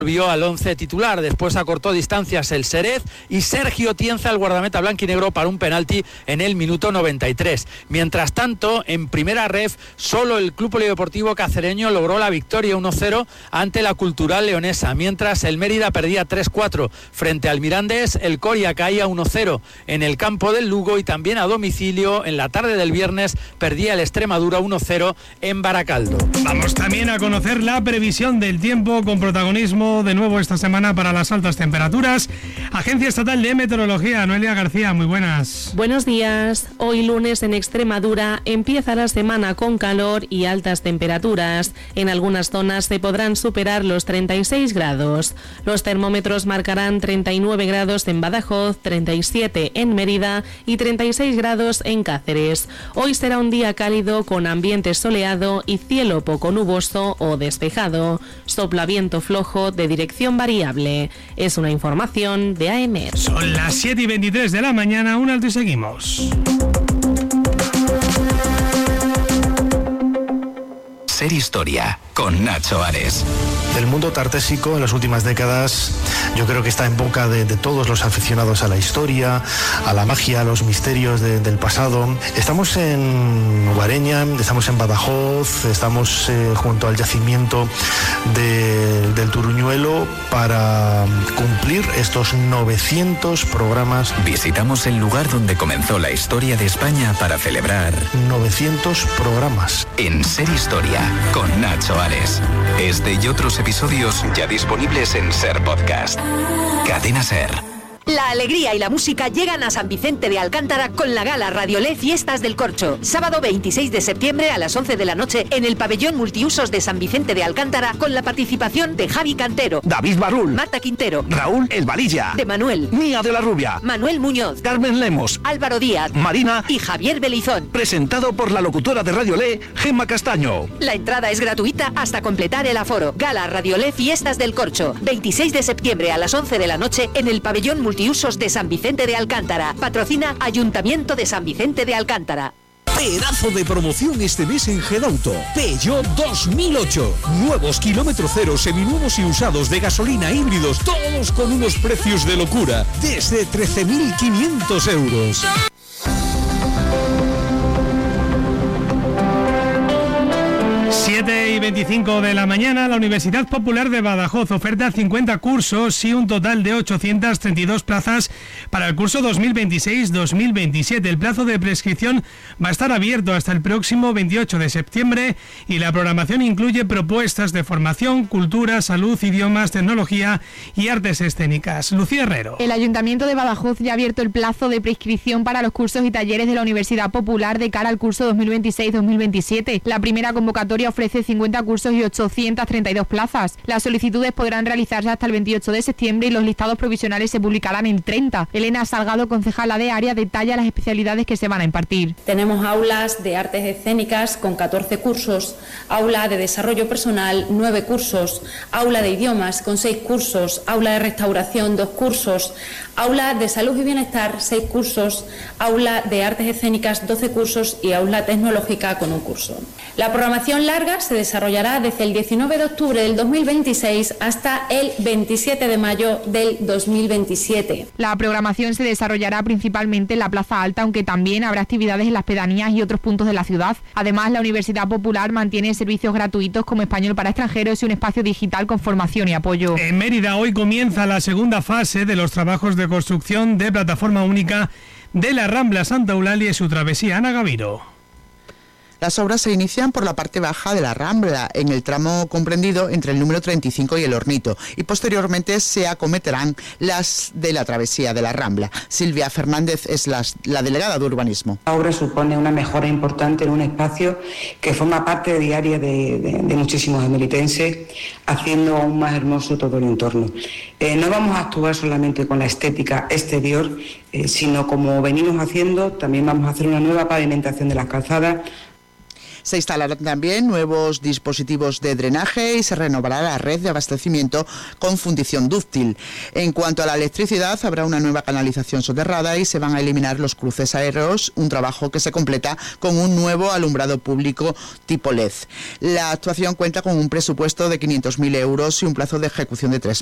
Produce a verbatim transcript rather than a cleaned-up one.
Volvió al once titular, después acortó distancias el Xerez y Sergio Tienza, el guardameta blanquinegro, para un penalti en el minuto noventa y tres. Mientras tanto, en primera ref, solo el Club Polideportivo Cacereño logró la victoria uno cero ante la Cultural Leonesa, mientras el Mérida perdía tres cuatro frente al Mirandés. El Coria caía uno cero en el campo del Lugo y también a domicilio en la tarde del viernes perdía el Extremadura uno cero en Baracaldo. Vamos también a conocer la previsión del tiempo con protagonismo de nuevo esta semana para las altas temperaturas. Agencia Estatal de Meteorología, Noelia García, muy buenas. Buenos días. Hoy lunes en Extremadura empieza la semana con calor y altas temperaturas. En algunas zonas se podrán superar los treinta y seis grados. Los termómetros marcarán treinta y nueve grados en Badajoz, treinta y siete en Mérida y treinta y seis grados en Cáceres. Hoy será un día cálido con ambiente soleado y cielo poco nuboso o despejado. Sopla viento flojo de dirección variable. Es una información de A E M E R. Son las siete y veintitrés de la mañana, un alto y seguimos. Ser Historia, con Nacho Ares. El mundo tartésico en las últimas décadas yo creo que está en boca de, de todos los aficionados a la historia, a la magia, a los misterios de, del pasado. Estamos en Guareña, estamos en Badajoz, estamos eh, junto al yacimiento de, del Turuñuelo para cumplir estos novecientos programas. Visitamos el lugar donde comenzó la historia de España para celebrar novecientos programas. En Ser Historia, con Nacho Ares. Este y otros episodios ya disponibles en Ser Podcast. Cadena Ser. La alegría y la música llegan a San Vicente de Alcántara con la gala Radiolé Fiestas del Corcho. Sábado veintiséis de septiembre a las once de la noche en el pabellón multiusos de San Vicente de Alcántara con la participación de Javi Cantero, David Barrul, Marta Quintero, Raúl El Valilla, de Manuel, Mía de la Rubia, Manuel Muñoz, Carmen Lemos, Álvaro Díaz, Marina y Javier Belizón. Presentado por la locutora de Radiolé, Gemma Castaño. La entrada es gratuita hasta completar el aforo. Gala Radiolé Fiestas del Corcho. veintiséis de septiembre a las once de la noche en el pabellón multiusos de San Vicente de Alcántara. Patrocina Ayuntamiento de San Vicente de Alcántara. Pedazo de promoción este mes en Gedauto. Peugeot dos mil ocho. Nuevos kilómetro cero, seminuevos y usados de gasolina, híbridos, todos con unos precios de locura. Desde trece mil quinientos euros. siete y veinticinco de la mañana, la Universidad Popular de Badajoz oferta cincuenta cursos y un total de ochocientas treinta y dos plazas para el curso dos mil veintiséis dos mil veintisiete. El plazo de prescripción va a estar abierto hasta el próximo veintiocho de septiembre y la programación incluye propuestas de formación, cultura, salud, idiomas, tecnología y artes escénicas. Lucía Herrero. El Ayuntamiento de Badajoz ya ha abierto el plazo de prescripción para los cursos y talleres de la Universidad Popular de cara al curso dos mil veintiséis dos mil veintisiete. La primera convocatoria ofrece cincuenta cursos y ochocientas treinta y dos plazas. Las solicitudes podrán realizarse hasta el veintiocho de septiembre y los listados provisionales se publicarán el treinta. Elena Salgado, concejala de área, detalla las especialidades que se van a impartir. Tenemos aulas de artes escénicas con catorce cursos, aula de desarrollo personal, nueve cursos, aula de idiomas con seis cursos, aula de restauración, dos cursos, aula de salud y bienestar, seis cursos, aula de artes escénicas, doce cursos y aula tecnológica con un curso. La programación larga se desarrollará desde el diecinueve de octubre del dos mil veintiséis hasta el veintisiete de mayo del dos mil veintisiete. La programación se desarrollará principalmente en la Plaza Alta, aunque también habrá actividades en las pedanías y otros puntos de la ciudad. Además, la Universidad Popular mantiene servicios gratuitos como español para extranjeros y un espacio digital con formación y apoyo. En Mérida hoy comienza la segunda fase de los trabajos de construcción de plataforma única de la Rambla Santa Eulalia y su travesía. Ana Gaviro. Las obras se inician por la parte baja de la Rambla, en el tramo comprendido entre el número treinta y cinco y el Hornito, y posteriormente se acometerán las de la travesía de la Rambla. Silvia Fernández es la, la delegada de urbanismo. La obra supone una mejora importante en un espacio que forma parte diaria de, de, de muchísimos emeritenses, haciendo aún más hermoso todo el entorno. Eh, no vamos a actuar solamente con la estética exterior, eh, sino como venimos haciendo, también vamos a hacer una nueva pavimentación de las calzadas. Se instalarán también nuevos dispositivos de drenaje y se renovará la red de abastecimiento con fundición dúctil. En cuanto a la electricidad, habrá una nueva canalización soterrada y se van a eliminar los cruces aéreos, un trabajo que se completa con un nuevo alumbrado público tipo L E D. La actuación cuenta con un presupuesto de quinientos mil euros y un plazo de ejecución de tres